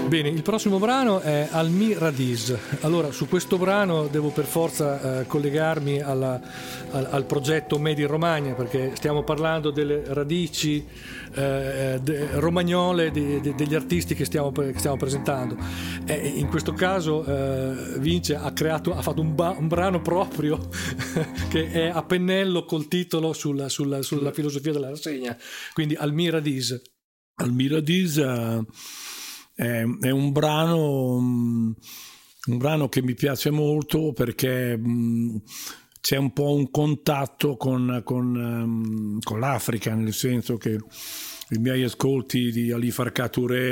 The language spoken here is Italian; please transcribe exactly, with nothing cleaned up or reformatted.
Bene, il prossimo brano è Almi Radiz. Allora, su questo brano devo per forza eh, collegarmi alla, al, al progetto Made in Romagna, perché stiamo parlando delle radici eh, de, romagnole de, de, degli artisti che stiamo, che stiamo presentando. E in questo caso eh, Vince ha creato, ha fatto un, ba, un brano proprio che è a pennello col titolo sulla, sulla, sulla filosofia della rassegna. Quindi Almi Radiz. Almi Radiz uh... È, è un brano un brano che mi piace molto perché mh, c'è un po' un contatto con, con, um, con l'Africa, nel senso che i miei ascolti di Ali Farka Touré